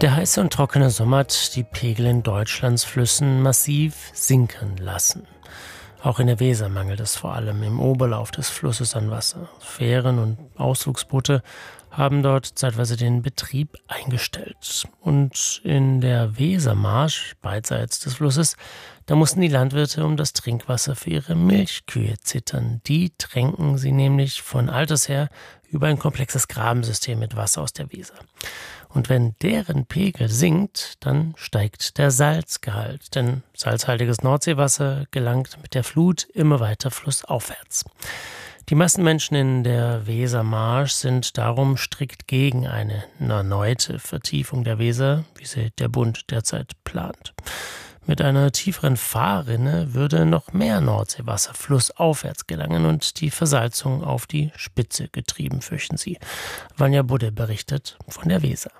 Der heiße und trockene Sommer hat die Pegel in Deutschlands Flüssen massiv sinken lassen. Auch in der Weser mangelt es vor allem im Oberlauf des Flusses an Wasser. Fähren und Ausflugsboote haben dort zeitweise den Betrieb eingestellt. Und in der Wesermarsch, beidseits des Flusses, da mussten die Landwirte um das Trinkwasser für ihre Milchkühe zittern. Die tränken sie nämlich von alters her über ein komplexes Grabensystem mit Wasser aus der Weser. Und wenn deren Pegel sinkt, dann steigt der Salzgehalt. Denn salzhaltiges Nordseewasser gelangt mit der Flut immer weiter flussaufwärts. Die meisten Menschen in der Wesermarsch sind darum strikt gegen eine erneute Vertiefung der Weser, wie sie der Bund derzeit plant. Mit einer tieferen Fahrrinne würde noch mehr Nordseewasser flussaufwärts gelangen und die Versalzung auf die Spitze getrieben, fürchten sie. Vanja Budde berichtet von der Weser.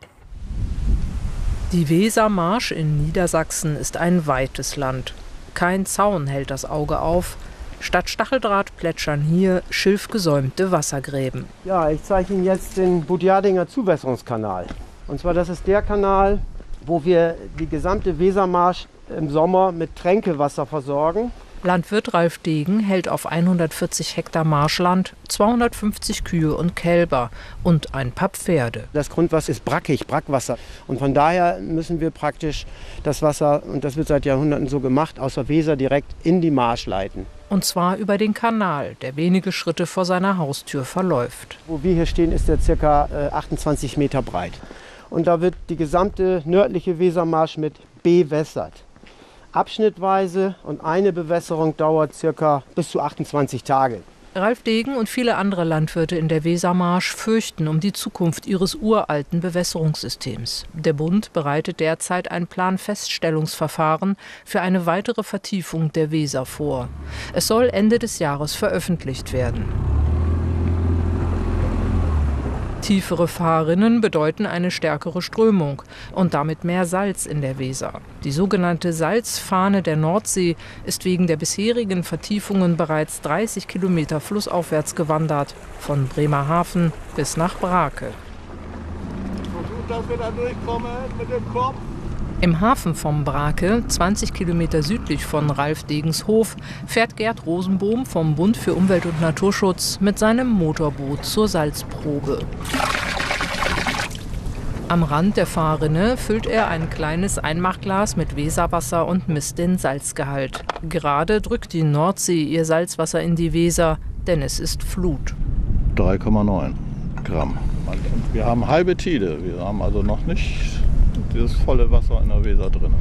Die Wesermarsch in Niedersachsen ist ein weites Land. Kein Zaun hält das Auge auf. Statt Stacheldraht plätschern hier schilfgesäumte Wassergräben. Ja, ich zeige Ihnen jetzt den Budjardinger Zuwässerungskanal. Und zwar, das ist der Kanal, wo wir die gesamte Wesermarsch im Sommer mit Tränkewasser versorgen. Landwirt Ralf Degen hält auf 140 Hektar Marschland 250 Kühe und Kälber und ein paar Pferde. Das Grundwasser ist brackig, Brackwasser. Und von daher müssen wir praktisch das Wasser, und das wird seit Jahrhunderten so gemacht, aus der Weser direkt in die Marsch leiten. Und zwar über den Kanal, der wenige Schritte vor seiner Haustür verläuft. Wo wir hier stehen, ist der ca. 28 Meter breit. Und da wird die gesamte nördliche Wesermarsch mit bewässert. Abschnittweise, und eine Bewässerung dauert circa bis zu 28 Tage. Ralf Degen und viele andere Landwirte in der Wesermarsch fürchten um die Zukunft ihres uralten Bewässerungssystems. Der Bund bereitet derzeit ein Planfeststellungsverfahren für eine weitere Vertiefung der Weser vor. Es soll Ende des Jahres veröffentlicht werden. Tiefere Fahrrinnen bedeuten eine stärkere Strömung und damit mehr Salz in der Weser. Die sogenannte Salzfahne der Nordsee ist wegen der bisherigen Vertiefungen bereits 30 Kilometer flussaufwärts gewandert, von Bremerhaven bis nach Brake. So gut, dass wir da durchkommen mit dem Kopf. Im Hafen von Brake, 20 Kilometer südlich von Ralf Degens Hof, fährt Gerd Rosenbohm vom Bund für Umwelt und Naturschutz mit seinem Motorboot zur Salzprobe. Am Rand der Fahrrinne füllt er ein kleines Einmachglas mit Weserwasser und misst den Salzgehalt. Gerade drückt die Nordsee ihr Salzwasser in die Weser, denn es ist Flut. 3,9 Gramm. Und wir haben halbe Tide, wir haben also noch nicht dieses volle Wasser in der Weser drin.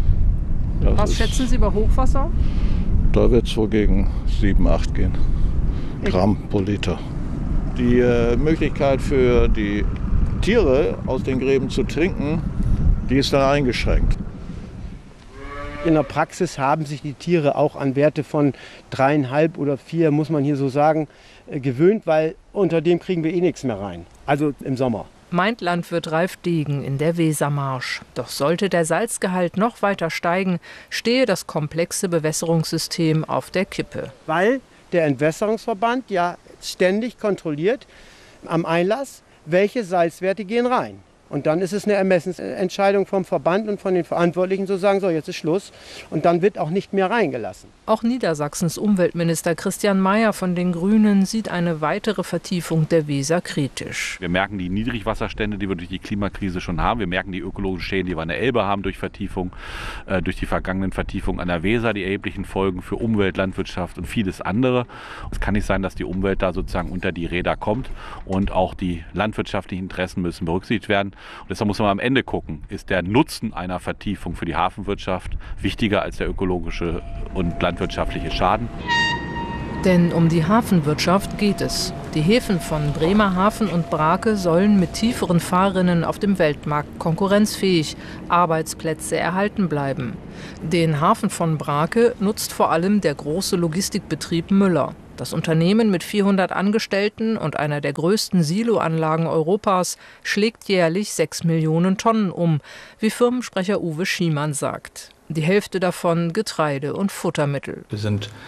Was schätzen Sie bei Hochwasser? Da wird es wohl gegen 7, 8 gehen. Gramm pro Liter. Die Möglichkeit für die Tiere aus den Gräben zu trinken, die ist dann eingeschränkt. In der Praxis haben sich die Tiere auch an Werte von 3,5 oder 4, muss man hier so sagen, gewöhnt, weil unter dem kriegen wir eh nichts mehr rein. Also im Sommer. Meint Landwirt Ralf Degen in der Wesermarsch. Doch sollte der Salzgehalt noch weiter steigen, stehe das komplexe Bewässerungssystem auf der Kippe. Weil der Entwässerungsverband ja ständig kontrolliert am Einlass, welche Salzwerte gehen rein. Und dann ist es eine Ermessensentscheidung vom Verband und von den Verantwortlichen zu sagen, so jetzt ist Schluss. Und dann wird auch nicht mehr reingelassen. Auch Niedersachsens Umweltminister Christian Mayer von den Grünen sieht eine weitere Vertiefung der Weser kritisch. Wir merken die Niedrigwasserstände, die wir durch die Klimakrise schon haben. Wir merken die ökologischen Schäden, die wir an der Elbe haben durch Vertiefung, durch die vergangenen Vertiefungen an der Weser, die erheblichen Folgen für Umwelt, Landwirtschaft und vieles andere. Es kann nicht sein, dass die Umwelt da sozusagen unter die Räder kommt und auch die landwirtschaftlichen Interessen müssen berücksichtigt werden. Und deshalb muss man am Ende gucken, ist der Nutzen einer Vertiefung für die Hafenwirtschaft wichtiger als der ökologische und landwirtschaftliche Schaden? Denn um die Hafenwirtschaft geht es. Die Häfen von Bremerhaven und Brake sollen mit tieferen Fahrrinnen auf dem Weltmarkt konkurrenzfähig, Arbeitsplätze erhalten bleiben. Den Hafen von Brake nutzt vor allem der große Logistikbetrieb Müller. Das Unternehmen mit 400 Angestellten und einer der größten Siloanlagen Europas schlägt jährlich 6 Millionen Tonnen um, wie Firmensprecher Uwe Schiemann sagt. Die Hälfte davon Getreide und Futtermittel. Wir sind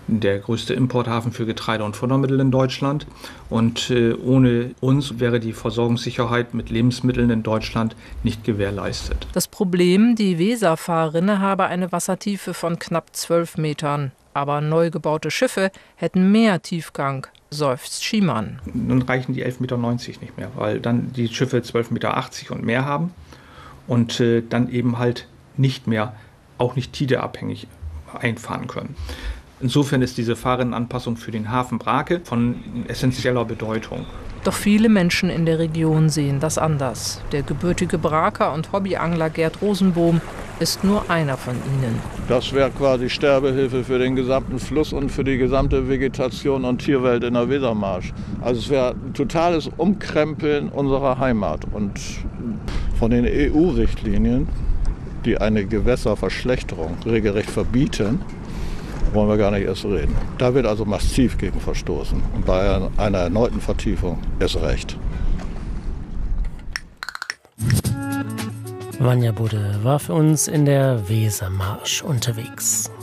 der größte Importhafen für Getreide und Futtermittel in Deutschland. Und ohne uns wäre die Versorgungssicherheit mit Lebensmitteln in Deutschland nicht gewährleistet. Das Problem, die Weserfahrrinne habe eine Wassertiefe von knapp 12 Metern. Aber neu gebaute Schiffe hätten mehr Tiefgang, seufzt Schiemann. Dann reichen die 11,90 Meter nicht mehr, weil dann die Schiffe 12,80 Meter und mehr haben und dann eben halt nicht mehr, auch nicht tideabhängig einfahren können. Insofern ist diese Fahrrinnenanpassung für den Hafen Brake von essentieller Bedeutung. Doch viele Menschen in der Region sehen das anders. Der gebürtige Braker und Hobbyangler Gerd Rosenbohm ist nur einer von ihnen. Das wäre quasi Sterbehilfe für den gesamten Fluss und für die gesamte Vegetation und Tierwelt in der Wesermarsch. Also es wäre ein totales Umkrempeln unserer Heimat. Und von den EU-Richtlinien, die eine Gewässerverschlechterung regelrecht verbieten, wollen wir gar nicht erst reden. Da wird also massiv gegen verstoßen. Und bei einer erneuten Vertiefung erst recht. Vanja Budde war für uns in der Wesermarsch unterwegs.